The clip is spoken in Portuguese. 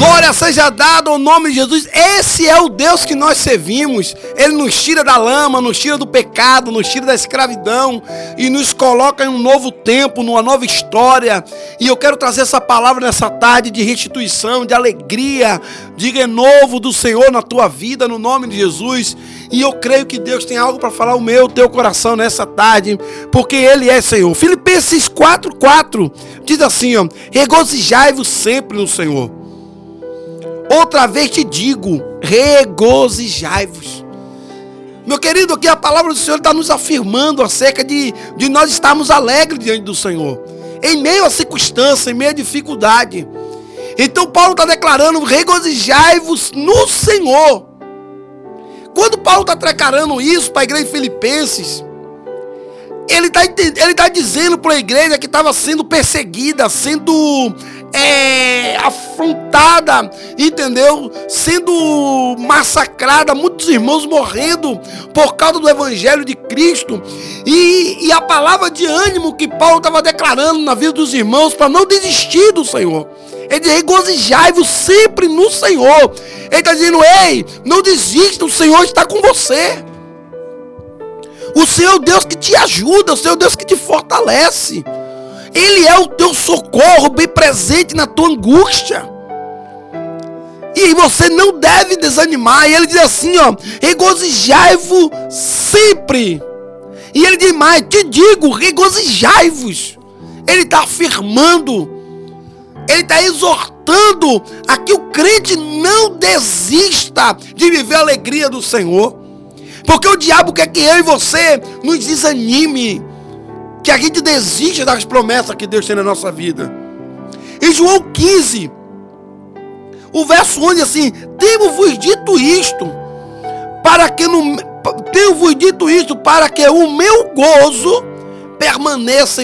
Glória seja dada ao nome de Jesus. Esse é o Deus que nós servimos. Ele nos tira da lama, nos tira do pecado, nos tira da escravidão e nos coloca em um novo tempo, numa nova história. E eu quero trazer essa palavra nessa tarde de restituição, de alegria, de renovo do Senhor na tua vida, no nome de Jesus. E eu creio que Deus tem algo para falar ao meu, teu coração nessa tarde, porque Ele é Senhor. Filipenses 4:4 diz assim, ó: regozijai-vos sempre no Senhor. Outra vez te digo, regozijai-vos. Meu querido, aqui a palavra do Senhor está nos afirmando acerca de nós estarmos alegres diante do Senhor, em meio à circunstância, em meio à dificuldade. Então Paulo está declarando, regozijai-vos no Senhor. Quando Paulo está declarando isso para a igreja de Filipenses, ele está dizendo para a igreja que estava sendo perseguida, sendo afrontada, entendeu? Sendo massacrada, muitos irmãos morrendo por causa do evangelho de Cristo. E a palavra de ânimo que Paulo estava declarando na vida dos irmãos para não desistir do Senhor. Ele diz, regozijai-vos sempre no Senhor. Ele está dizendo, ei, não desista, o Senhor está com você. O Senhor é o Deus que te ajuda, o Senhor é o Deus que te fortalece. Ele é o teu socorro bem presente na tua angústia. E você não deve desanimar. E ele diz assim, ó, regozijai-vos sempre. E ele diz mais, te digo, regozijai-vos. Ele está afirmando, ele está exortando a que o crente não desista de viver a alegria do Senhor. Porque o diabo quer que eu e você nos desanime, que a gente desista das promessas que Deus tem na nossa vida. Em João 15, o verso 11 assim, tenho-vos dito isto para que o meu gozo permaneça